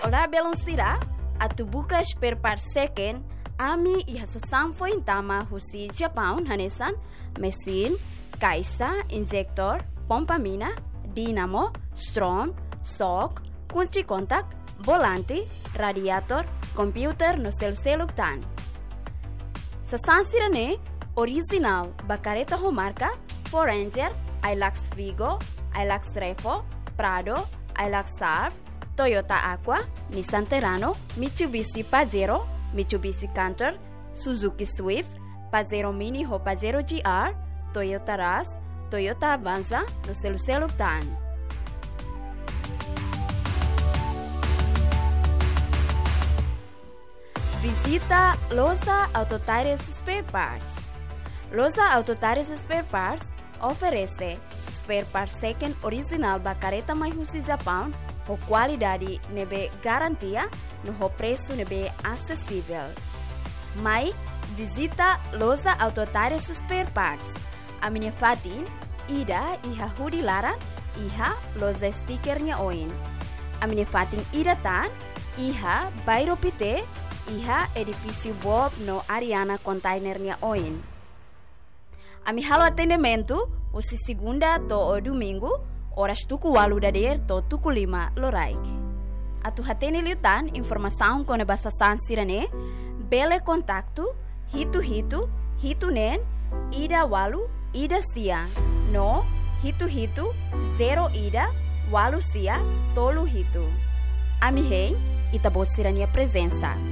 Olá, Beloncira. Atu buka spare part second. Ami ihasasam foi intama husi Japão hanesan mesin, kaisa, injector, pompa mina, dinamo, strong, shock, kunci kontak, volante, radiator, computer no seluktan. Sasansira ne original bacareta marca Ford Ranger, Hilux Vigo, Hilux Revo, Prado, Hilux Surf, Toyota Aqua, Nissan Terrano, Mitsubishi Pajero, Mitsubishi Canter, Suzuki Swift, Pajero Mini ou Pajero GR, Toyota Rush, Toyota Avanza no seluktan. Visita Loja Autotires Spare Parts. Loja Autotires Spare Parts oferece spare parts second original bacareta Maihusi Japão com qualidade nebe garantia no preço nebe acessível. Mas visita Loja Autotires Spare Parts. A minha fatin ida iha hudilara iha loja stickernya oin. A minha fatin ida tan iha bairro pite iha edifício Bob no Ariana containernya oin. A mi halo atendimento usi segunda to o domingo horas tuku 8 to tuku 5 loraik. Atu hatene liutan informação com bahasa sansirane bele contacto hitu nen ida walu ida sia no hitu 0 ida walu sia tolu hitu. Ami hei itabosirania presença.